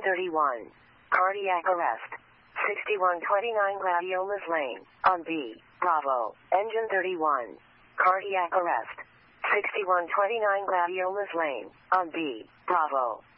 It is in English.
31. Cardiac arrest. 6129 Gladiolas Lane, on B. Bravo. Engine 31. Cardiac arrest. 6129 Gladiolas Lane, on B. Bravo.